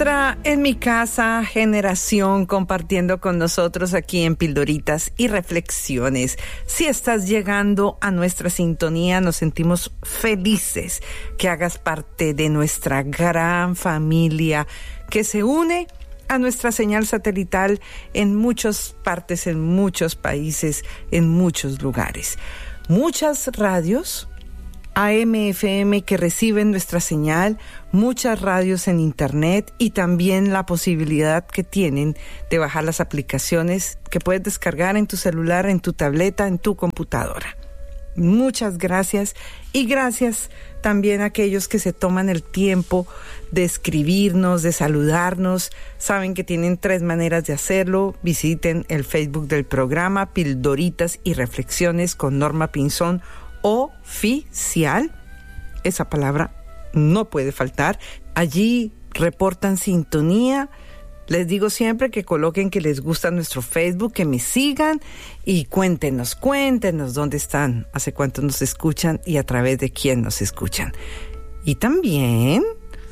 Otra en mi casa, generación compartiendo con nosotros aquí en Pildoritas y Reflexiones. Si estás llegando a nuestra sintonía, nos sentimos felices que hagas parte de nuestra gran familia que se une a nuestra señal satelital en muchas partes, en muchos países, en muchos lugares. Muchas radios AM, FM que reciben nuestra señal, muchas radios en internet y también la posibilidad que tienen de bajar las aplicaciones que puedes descargar en tu celular, en tu tableta, en tu computadora. Muchas gracias y gracias también a aquellos que se toman el tiempo de escribirnos, de saludarnos. Saben que tienen 3 maneras de hacerlo. Visiten el Facebook del programa Pildoritas y Reflexiones con Norma Pinzón oficial, esa palabra no puede faltar. Allí reportan sintonía. Les digo siempre que coloquen que les gusta nuestro Facebook, que me sigan y cuéntenos dónde están, hace cuánto nos escuchan y a través de quién nos escuchan. Y también,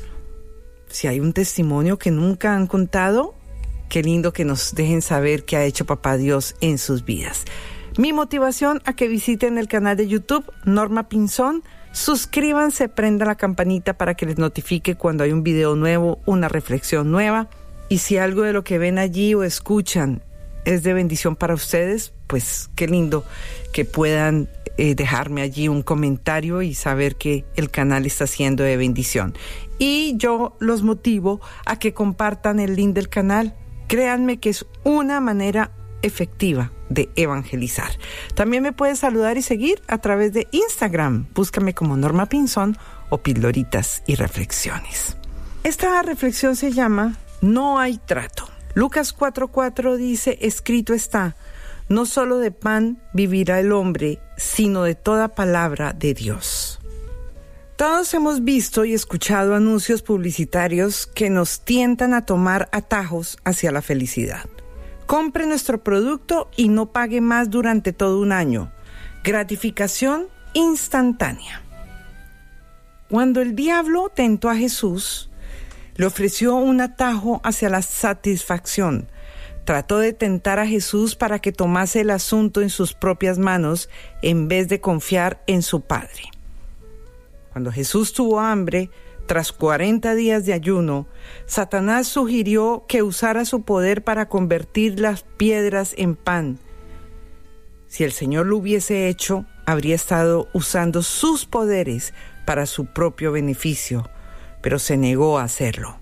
si hay un testimonio que nunca han contado, qué lindo que nos dejen saber qué ha hecho Papá Dios en sus vidas. Mi motivación a que visiten el canal de YouTube Norma Pinzón, suscríbanse, prendan la campanita para que les notifique cuando hay un video nuevo, una reflexión nueva. Y si algo de lo que ven allí o escuchan es de bendición para ustedes, pues qué lindo que puedan dejarme allí un comentario y saber que el canal está siendo de bendición. Y yo los motivo a que compartan el link del canal. Créanme que es una manera efectiva de evangelizar. También me puedes saludar y seguir a través de Instagram. Búscame como Norma Pinzón o Pildoritas y Reflexiones. Esta reflexión se llama No hay trato. Lucas 4:4 dice, escrito está, no solo de pan vivirá el hombre, sino de toda palabra de Dios. Todos hemos visto y escuchado anuncios publicitarios que nos tientan a tomar atajos hacia la felicidad. Compre nuestro producto y no pague más durante todo un año. Gratificación instantánea. Cuando el diablo tentó a Jesús, le ofreció un atajo hacia la satisfacción. Trató de tentar a Jesús para que tomase el asunto en sus propias manos en vez de confiar en su Padre. Cuando Jesús tuvo hambre, tras 40 días de ayuno, Satanás sugirió que usara su poder para convertir las piedras en pan. Si el Señor lo hubiese hecho, habría estado usando sus poderes para su propio beneficio, pero se negó a hacerlo.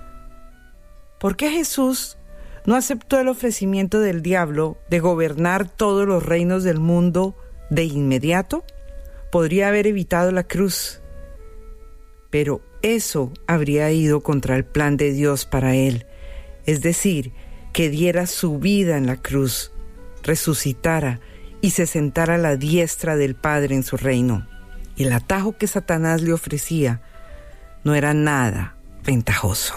¿Por qué Jesús no aceptó el ofrecimiento del diablo de gobernar todos los reinos del mundo de inmediato? Podría haber evitado la cruz, pero eso habría ido contra el plan de Dios para él, es decir, que diera su vida en la cruz, resucitara y se sentara a la diestra del Padre en su reino. Y el atajo que Satanás le ofrecía no era nada ventajoso.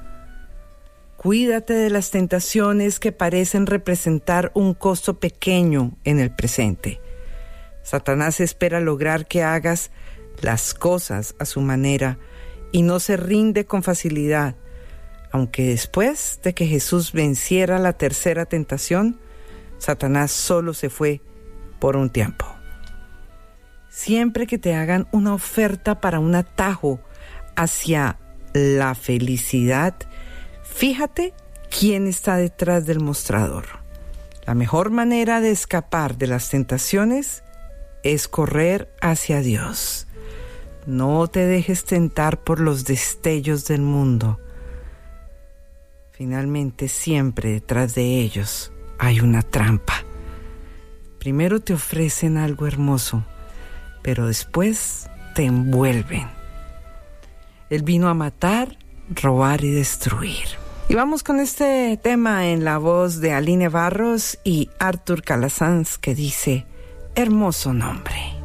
Cuídate de las tentaciones que parecen representar un costo pequeño en el presente. Satanás espera lograr que hagas las cosas a su manera y no se rinde con facilidad, aunque después de que Jesús venciera la tercera tentación, Satanás solo se fue por un tiempo. Siempre que te hagan una oferta para un atajo hacia la felicidad, fíjate quién está detrás del mostrador. La mejor manera de escapar de las tentaciones es correr hacia Dios. No te dejes tentar por los destellos del mundo. Finalmente, siempre detrás de ellos hay una trampa. Primero te ofrecen algo hermoso, pero después te envuelven. Él vino a matar, robar y destruir. Y vamos con este tema en la voz de Aline Barros y Arthur Calasanz que dice, hermoso nombre.